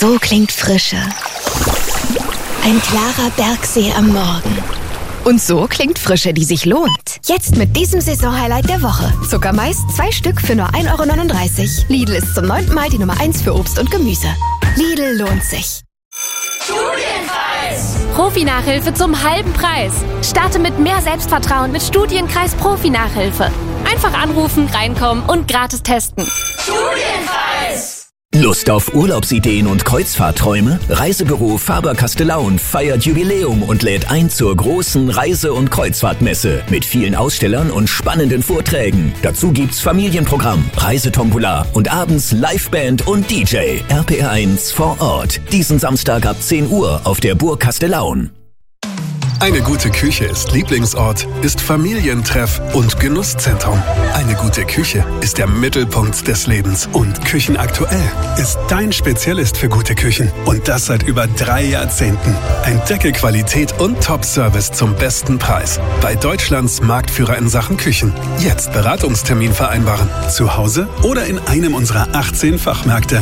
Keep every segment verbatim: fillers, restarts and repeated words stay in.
So klingt Frische. Ein klarer Bergsee am Morgen. Und so klingt Frische, die sich lohnt. Jetzt mit diesem Saisonhighlight der Woche. Zuckermais, zwei Stück für nur ein Euro neununddreißig. Lidl ist zum neunten Mal die Nummer eins für Obst und Gemüse. Lidl lohnt sich. Studienkreis! Profi-Nachhilfe zum halben Preis. Starte mit mehr Selbstvertrauen mit Studienkreis Profi-Nachhilfe. Einfach anrufen, reinkommen und gratis testen. Studienkreis! Lust auf Urlaubsideen und Kreuzfahrtträume? Reisebüro Faber-Castellaun feiert Jubiläum und lädt ein zur großen Reise- und Kreuzfahrtmesse mit vielen Ausstellern und spannenden Vorträgen. Dazu gibt's Familienprogramm, Reisetombola und abends Liveband und D J. R P R eins vor Ort. Diesen Samstag ab zehn Uhr auf der Burg Castellaun. Eine gute Küche ist Lieblingsort, ist Familientreff und Genusszentrum. Eine gute Küche ist der Mittelpunkt des Lebens. Und Küchenaktuell ist dein Spezialist für gute Küchen. Und das seit über drei Jahrzehnten. Entdecke Qualität und Top-Service zum besten Preis. Bei Deutschlands Marktführer in Sachen Küchen. Jetzt Beratungstermin vereinbaren. Zu Hause oder in einem unserer achtzehn Fachmärkte.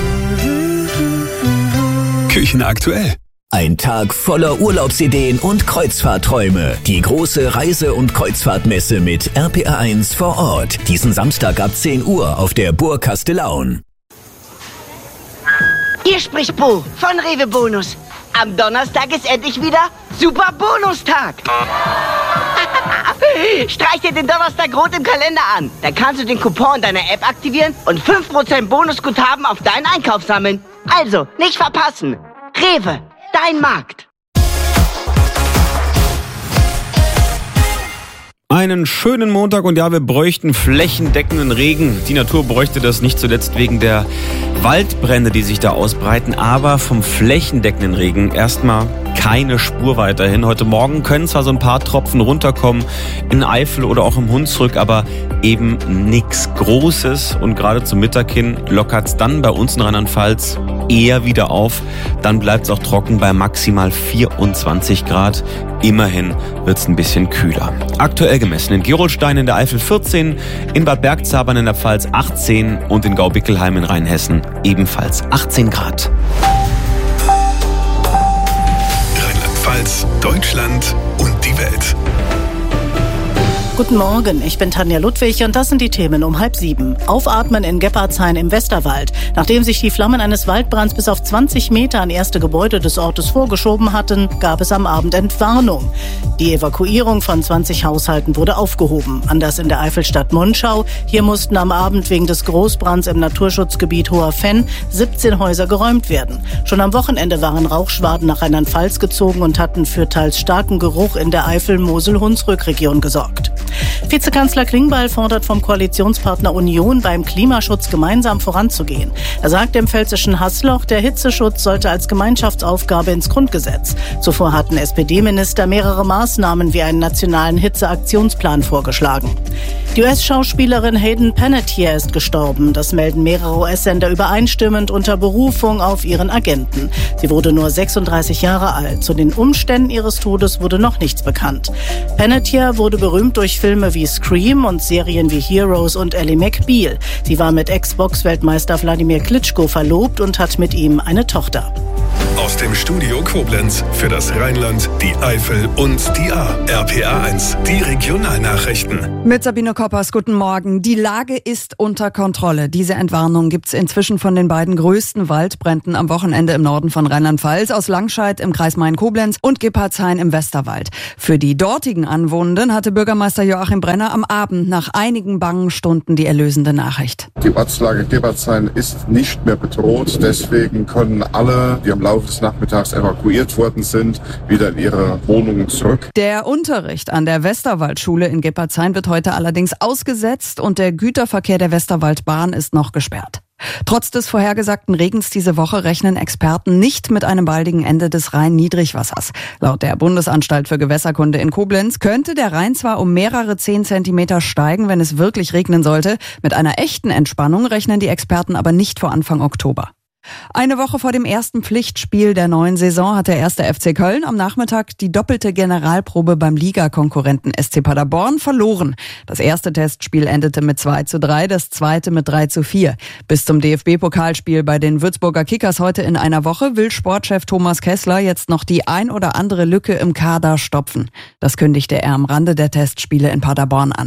Küchenaktuell. Ein Tag voller Urlaubsideen und Kreuzfahrtträume. Die große Reise- und Kreuzfahrtmesse mit R P R eins vor Ort. Diesen Samstag ab zehn Uhr auf der Burg Castellaun. Hier spricht Bo von Rewe Bonus. Am Donnerstag ist endlich wieder Super Bonustag. Streich dir den Donnerstag rot im Kalender an. Dann kannst du den Coupon in deiner App aktivieren und fünf Prozent Bonusguthaben auf deinen Einkauf sammeln. Also, nicht verpassen. Rewe. Dein Markt. Einen schönen Montag und ja, wir bräuchten flächendeckenden Regen. Die Natur bräuchte das nicht zuletzt wegen der Waldbrände, die sich da ausbreiten, aber vom flächendeckenden Regen erstmal keine Spur weiterhin. Heute Morgen können zwar so ein paar Tropfen runterkommen in Eifel oder auch im Hunsrück, aber eben nichts Großes. Und gerade zum Mittag hin lockert es dann bei uns in Rheinland-Pfalz eher wieder auf. Dann bleibt es auch trocken bei maximal vierundzwanzig Grad. Immerhin wird es ein bisschen kühler. Aktuell gemessen in Gerolstein in der Eifel vierzehn, in Bad Bergzabern in der Pfalz achtzehn und in Gaubickelheim in Rheinhessen ebenfalls achtzehn Grad. Rheinland-Pfalz, Deutschland und die Welt. Guten Morgen, ich bin Tanja Ludwig und das sind die Themen um halb sieben. Aufatmen in Geppardshain im Westerwald. Nachdem sich die Flammen eines Waldbrands bis auf zwanzig Meter an erste Gebäude des Ortes vorgeschoben hatten, gab es am Abend Entwarnung. Die Evakuierung von zwanzig Haushalten wurde aufgehoben. Anders in der Eifelstadt Monschau. Hier mussten am Abend wegen des Großbrands im Naturschutzgebiet Hoher Fenn siebzehn Häuser geräumt werden. Schon am Wochenende waren Rauchschwaden nach Rheinland-Pfalz gezogen und hatten für teils starken Geruch in der Eifel-Mosel-Hunsrück-Region gesorgt. Vizekanzler Klingbeil fordert vom Koalitionspartner Union, beim Klimaschutz gemeinsam voranzugehen. Er sagt im pfälzischen Haßloch, der Hitzeschutz sollte als Gemeinschaftsaufgabe ins Grundgesetz. Zuvor hatten S P D-Minister mehrere Maßnahmen wie einen nationalen Hitzeaktionsplan vorgeschlagen. Die U S-Schauspielerin Hayden Panettiere ist gestorben. Das melden mehrere U S-Sender übereinstimmend unter Berufung auf ihren Agenten. Sie wurde nur sechsunddreißig Jahre alt. Zu den Umständen ihres Todes wurde noch nichts bekannt. Panettiere wurde berühmt durch Filme wie Scream und Serien wie Heroes und Ally McBeal. Sie war mit Ex-Box-Weltmeister Wladimir Klitschko verlobt und hat mit ihm eine Tochter. Aus dem Studio Koblenz für das Rheinland, die Eifel und die A. R P R eins, die Regionalnachrichten. Mit Sabine Koppers, guten Morgen. Die Lage ist unter Kontrolle. Diese Entwarnung gibt's inzwischen von den beiden größten Waldbränden am Wochenende im Norden von Rheinland-Pfalz, aus Langscheid im Kreis Main-Koblenz und Geppardshain im Westerwald. Für die dortigen Anwohnenden hatte Bürgermeister Joachim Brenner am Abend nach einigen bangen Stunden die erlösende Nachricht. Die Ortslage Geppardshain ist nicht mehr bedroht. Deswegen können alle, die am Laufe des Nachmittags evakuiert worden sind, wieder in ihre Wohnungen zurück. Der Unterricht an der Westerwaldschule in Geppardshain wird heute allerdings ausgesetzt und der Güterverkehr der Westerwaldbahn ist noch gesperrt. Trotz des vorhergesagten Regens diese Woche rechnen Experten nicht mit einem baldigen Ende des Rhein-Niedrigwassers. Laut der Bundesanstalt für Gewässerkunde in Koblenz könnte der Rhein zwar um mehrere zehn Zentimeter steigen, wenn es wirklich regnen sollte. Mit einer echten Entspannung rechnen die Experten aber nicht vor Anfang Oktober. Eine Woche vor dem ersten Pflichtspiel der neuen Saison hat der erste F C Köln am Nachmittag die doppelte Generalprobe beim Ligakonkurrenten S C Paderborn verloren. Das erste Testspiel endete mit zwei zu drei, das zweite mit drei zu vier. Bis zum D F B-Pokalspiel bei den Würzburger Kickers heute in einer Woche will Sportchef Thomas Kessler jetzt noch die ein oder andere Lücke im Kader stopfen. Das kündigte er am Rande der Testspiele in Paderborn an.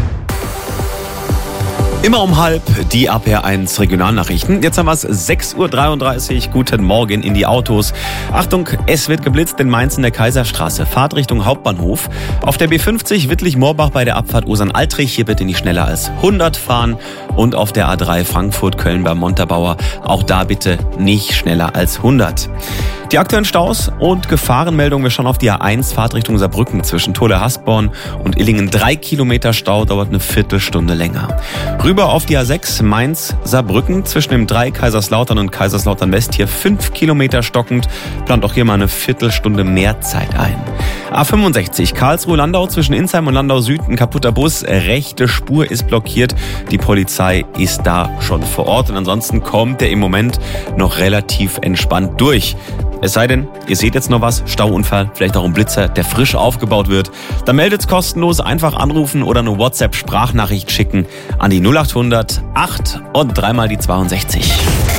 Immer um halb die A P R eins Regionalnachrichten. Jetzt haben wir es sechs Uhr dreiunddreißig. Guten Morgen in die Autos. Achtung, es wird geblitzt in Mainz in der Kaiserstraße. Fahrt Richtung Hauptbahnhof. Auf der B fünfzig Wittlich-Moorbach bei der Abfahrt Osern-Altrich. Hier bitte nicht schneller als hundert fahren. Und auf der A drei Frankfurt-Köln beim Montabaur. Auch da bitte nicht schneller als hundert. Die aktuellen Staus und Gefahrenmeldungen. Wir schauen auf die A eins, Fahrt Richtung Saarbrücken zwischen Tole-Hasborn und Illingen. Drei Kilometer Stau, dauert eine Viertelstunde länger. Rüber auf die A sechs, Mainz-Saarbrücken zwischen dem drei Kaiserslautern und Kaiserslautern-West. Hier fünf Kilometer stockend, plant auch hier mal eine Viertelstunde mehr Zeit ein. A fünfundsechzig, Karlsruhe-Landau zwischen Insheim und Landau-Süd, ein kaputter Bus. Rechte Spur ist blockiert. Die Polizei ist da schon vor Ort und ansonsten kommt der im Moment noch relativ entspannt durch. Es sei denn, ihr seht jetzt noch was, Stauunfall, vielleicht auch ein Blitzer, der frisch aufgebaut wird. Dann meldet's kostenlos, einfach anrufen oder eine WhatsApp-Sprachnachricht schicken an die null acht hundert acht und dreimal die zweiundsechzig.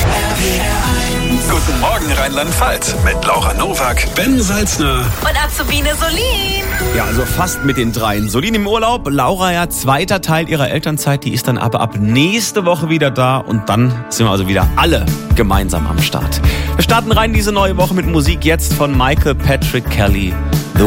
Guten Morgen Rheinland-Pfalz mit Laura Nowak, Ben Salzner Und Azubine Solin. Ja, also fast mit den dreien. Solin im Urlaub, Laura ja zweiter Teil ihrer Elternzeit, die ist dann aber ab nächste Woche wieder da und dann sind wir also wieder alle gemeinsam am Start. Wir starten rein diese neue Woche mit Musik jetzt von Michael Patrick Kelly.